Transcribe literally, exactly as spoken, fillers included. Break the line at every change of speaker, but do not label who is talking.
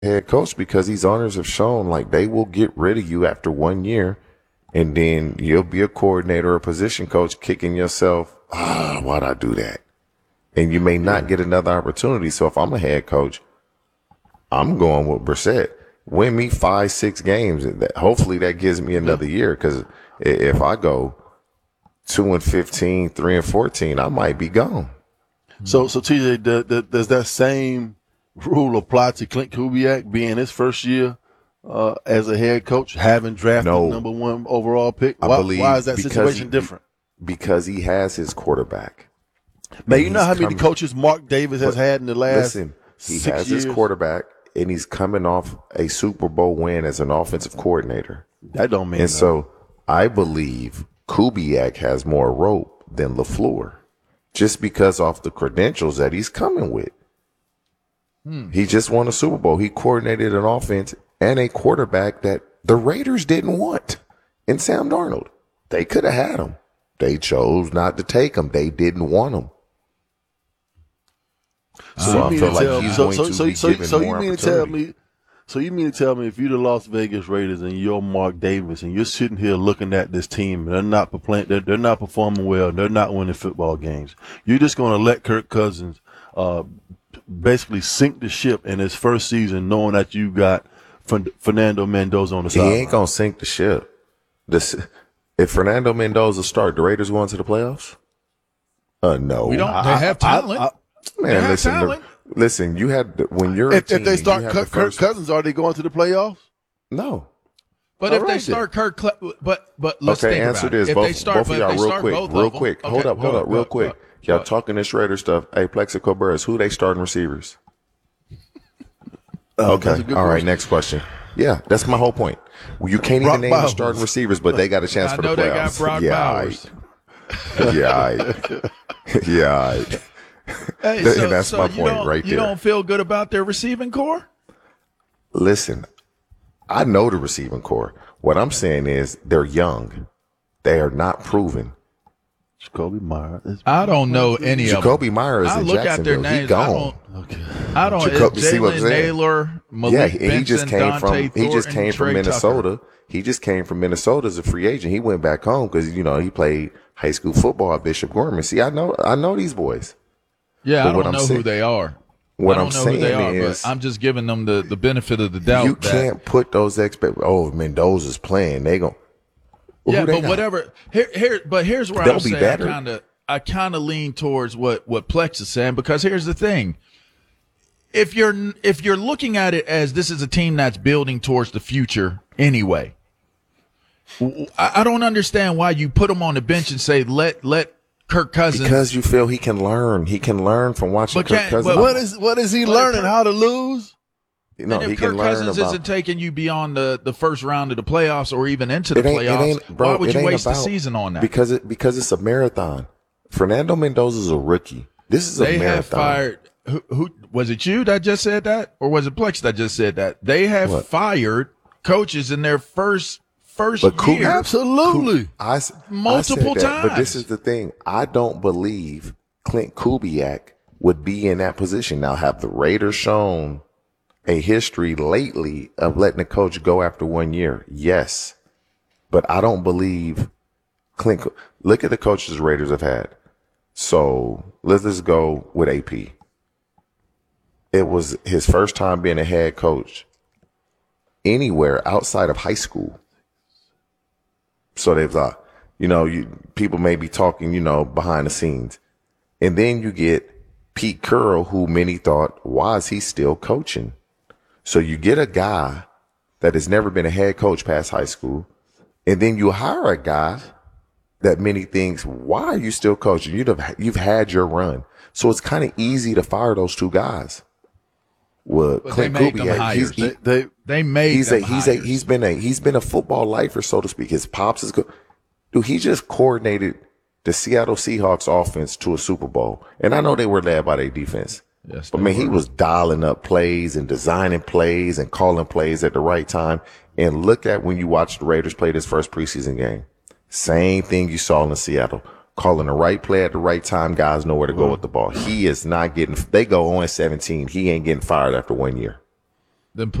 head coach because these owners have shown like they will get rid of you after one year, and then you'll be a coordinator or a position coach kicking yourself. Ah, why'd I do that? And you may not get another opportunity. So if I'm a head coach, I'm going with Brissett. Win me five, six games. Hopefully that gives me another year. Because if I go two and fifteen, three and fourteen, I might be gone.
So, so T J, does, does that same rule apply to Clint Kubiak being his first year uh, as a head coach, having drafted
No.
the number one overall pick?
I
Why,
believe
why is that situation
he,
different?
Because he has his quarterback.
Man,
And
you know
he's
how many
coming-
coaches Mark Davis has
But
had in the last
Listen, he
six
has
years?
his quarterback, and he's coming off a Super Bowl win as an offensive coordinator.
That don't mean
And
nothing.
so I believe Kubiak has more rope than LaFleur, just because off the credentials that he's coming with.
Hmm.
He just won a Super Bowl. He coordinated an offense and a quarterback that the Raiders didn't want in Sam Darnold. They could have had him. They chose not to take him. They didn't want him. So
you
I
mean
feel
to
like
tell-
he's
so,
going
so,
to
so,
be
so,
given
so
more
you mean to tell
opportunity.
me? So you mean to tell me if you're the Las Vegas Raiders and you're Mark Davis and you're sitting here looking at this team and they're not playing, they're, they're not performing well, they're not winning football games, you're just going to let Kirk Cousins uh, basically sink the ship in his first season, knowing that you got Fern- Fernando Mendoza on the
He
side.
ain't gonna sink the ship. This, if Fernando Mendoza start, the Raiders going to the playoffs? Uh, no.
We don't. They have talent.
I-
Man,
They have
listen, the-
talent.
listen. You had the, when you're a
If,
team,
if they start
you have
Kirk,
the
Kirk
first,
Cousins, are they going to the playoffs?
no.
But
All
if they
right,
start Kirk, Cle- but but let's
Okay,
think
answer
about
this.
it. If
Both,
they start,
both
but
of
if
y'all,
they
real
start
quick,
both
real
of them-
quick. Hold
okay,
up, hold
go
up,
ahead,
real
go-
quick.
go-
Y'all
go-
talking this Raider stuff. Hey, Plexico Burris, who they starting receivers?
Uh,
Okay,
that's a good
all right.
question.
Next question. Yeah, that's my whole point. Well, you can't
Brock
even name the
Bowers.
starting receivers, but they got a chance
I
for
know
the
they
playoffs.
got Brock
yeah,
Bowers.
all right. yeah, all right. yeah, all right.
Hey,
And
so,
that's
so
my
you
point
don't,
right
You
there.
don't feel good about their receiving core?
Listen, I know the receiving core. What I'm saying is they're young. They are not proven.
Jacoby Myers. is-
I don't know any of them.
Jacoby Myers
I
in
look at their
Jacksonville. He
names.
gone.
I don't.
Okay.
I don't.
Jacoby-
it's
see what I'm
Jalen
saying?
Naylor, Malik
Yeah,
Benson,
he just came
Dante
from he just
Thornton,
came from
Trey
Minnesota.
Tucker.
He just came from Minnesota as a free agent. He went back home because you know he played high school football at Bishop Gorman. See, I know I know these boys.
Yeah,
But
I
what
don't
I'm
know
saying-
who they are.
What
I
I'm
don't know who they are,
saying is,
but I'm just giving them the, the benefit of the doubt.
you
that,
can't put those expect. Oh, Mendoza's playing. They gon' well,
yeah,
who they
but
got?
whatever. Here, here, but here's where
They'll
I'm
be
saying
better.
I kind of, I kind of lean towards what what Plex is saying, because here's the thing: if you're if you're looking at it as this is a team that's building towards the future anyway, I, I don't understand why you put them on the bench and say let let Kirk Cousins.
Because you feel he can learn. He can learn from watching
But
Kirk
can't-
Cousins.
but
What is what is he
But
learning?
Kirk-
How to lose?
no,
and if
he
Kirk
can learn
Cousins
about.
isn't taking you beyond the, the first round of the playoffs or even into the
It ain't, it
playoffs,
ain't, bro,
why would
it
you
ain't
waste
about,
the season on that?
Because it because it's a marathon. Fernando Mendoza's a rookie. This is a
They
marathon.
have fired. Who, who was it? You that just said that, or was it Plex that just said that? They have
What?
fired coaches in their first first
But Coop-
year.
Absolutely.
I, s-
Multiple
I said that, but this
times.
is the thing. I don't believe Clint Kubiak would be in that position. Now, have the Raiders shown a history lately of letting the coach go after one year? Yes. But I don't believe Clint. Co- Look at the coaches the Raiders have had. So let's just go with A P. It was his first time being a head coach anywhere outside of high school. So they've, uh, you know, you, people may be talking, you know, behind the scenes. And then you get Pete Carroll, who many thought, why is he still coaching? So you get a guy that has never been a head coach past high school. And then you hire a guy that many thinks, why are you still coaching? You'd have, you've had your run. So it's kind of easy to fire those two guys. Well,
But
Clint
they made them
Kubiak,
hires.
he's, he,
They, they
They made
he's a
them
he's a
hires.
he's been a he's been a football lifer, so to speak. His pops is good. Dude, he just coordinated the Seattle Seahawks offense to a Super Bowl, and I know they were led by their defense.
Yes,
but
they
man, he
were.
was dialing up plays and designing plays and calling plays at the right time. And look at when you watch the Raiders play this first preseason game. Same thing you saw in Seattle. Calling the right play at the right time. Guys know where to go with the ball. He is not getting, they go on seventeen. He ain't getting fired after one year.
Then